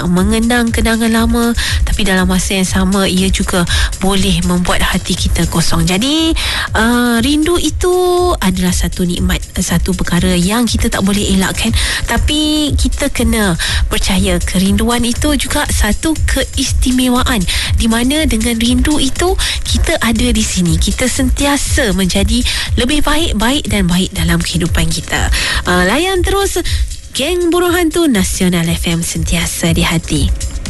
mengenang kenangan lama, tapi dalam masa yang sama ia juga boleh membuat hati kita kosong. Jadi rindu itu adalah satu nikmat, satu perkara yang kita tak boleh elakkan, tapi kita kena percaya kerinduan itu juga satu keistimewaan, di mana dengan rindu itu kita ada di sini, kita sentiasa menjadi lebih baik dan baik dalam kehidupan kita. Layan terus Geng Burung Hantu Nasional FM, sentiasa di hati.